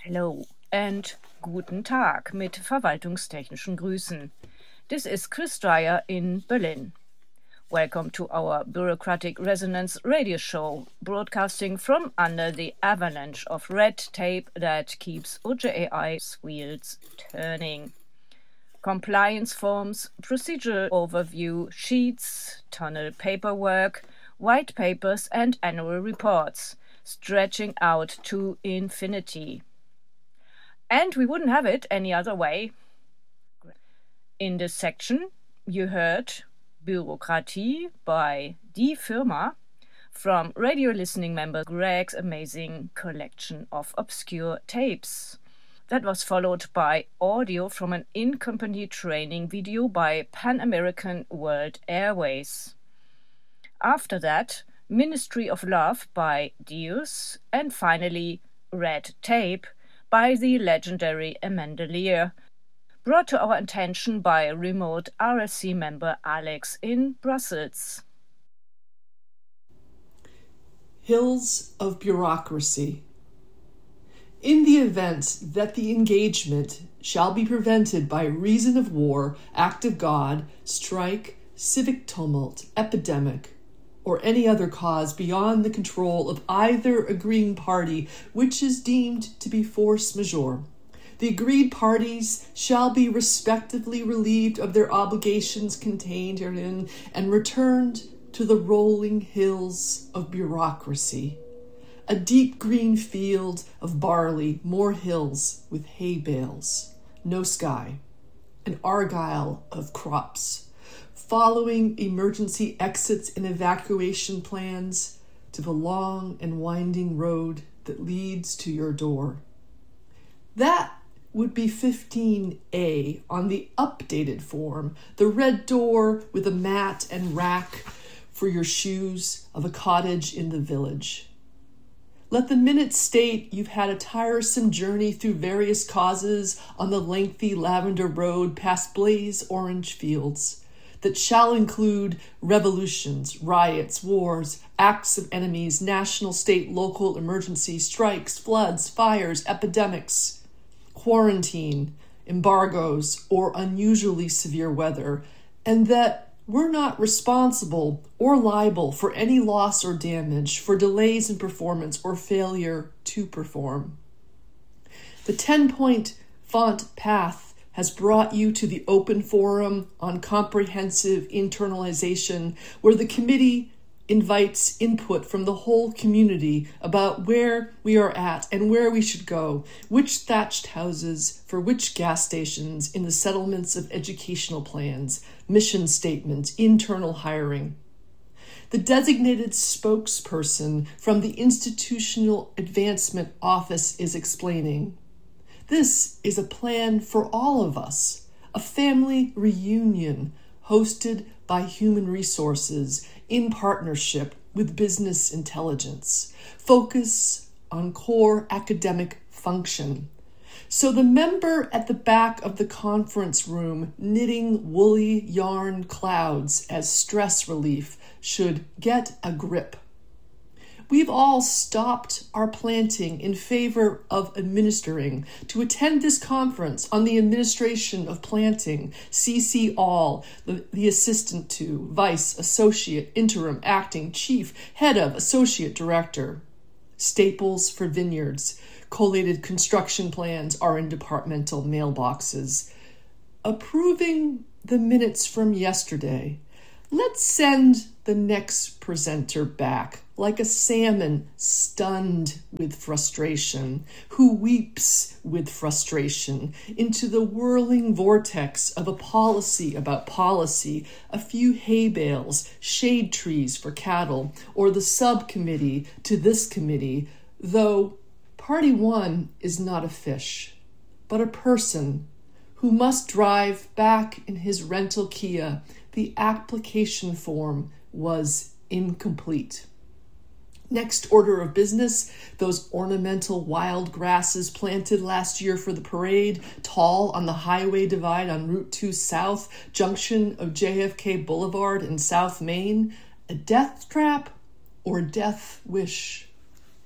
Hello and guten Tag mit verwaltungstechnischen Grüßen. This is Chris Dreyer in Berlin. Welcome to our Bureaucratic Resonance radio show, broadcasting from under the avalanche of red tape that keeps OJAI's wheels turning. Compliance forms, procedural overview sheets, tunnel paperwork, white papers and annual reports, stretching out to infinity. And we wouldn't have it any other way. In this section, you heard Bürokratie by Die Firma from radio listening member Greg's amazing collection of obscure tapes. That was followed by audio from an in-company training video by Pan American World Airways. After that, Ministry of Love by Deus, and finally, Red Tape by the legendary Amanda Lear, brought to our attention by remote RSC member Alex in Brussels. Hills of Bureaucracy. In the event that the engagement shall be prevented by reason of war, act of God, strike, civic tumult, epidemic, or any other cause beyond the control of either agreeing party which is deemed to be force majeure, the agreed parties shall be respectively relieved of their obligations contained herein and returned to the rolling hills of bureaucracy, a deep green field of barley, more hills with hay bales, no sky, an argyle of crops, following emergency exits and evacuation plans to the long and winding road that leads to your door. That would be 15A on the updated form, the red door with a mat and rack for your shoes of a cottage in the village. Let the minutes state you've had a tiresome journey through various causes on the lengthy lavender road past blaze orange fields that shall include revolutions, riots, wars, acts of enemies, national, state, local emergencies, strikes, floods, fires, epidemics, quarantine, embargoes, or unusually severe weather, and that we're not responsible or liable for any loss or damage, for delays in performance or failure to perform. The 10-point font path has brought you to the open forum on comprehensive internalization, where the committee invites input from the whole community about where we are at and where we should go, which thatched houses for which gas stations in the settlements of educational plans, mission statements, internal hiring. The designated spokesperson from the Institutional Advancement Office is explaining, this is a plan for all of us, a family reunion hosted by Human Resources in partnership with Business Intelligence. Focus on core academic function. So the member at the back of the conference room knitting woolly yarn clouds as stress relief should get a grip. We've all stopped our planting in favor of administering to attend this conference on the administration of planting. CC all, the assistant to, vice, associate, interim, acting, chief, head of, associate director. Staples for vineyards. Collated construction plans are in departmental mailboxes. Approving the minutes from yesterday. Let's send the next presenter back, like a salmon stunned with frustration, who weeps with frustration, into the whirling vortex of a policy about policy, a few hay bales, shade trees for cattle, or the subcommittee to this committee, though Party 1 is not a fish, but a person who must drive back in his rental Kia. The application form was incomplete. Next order of business, those ornamental wild grasses planted last year for the parade, tall on the highway divide on Route 2 South, junction of JFK Boulevard in South Main, a death trap or a death wish?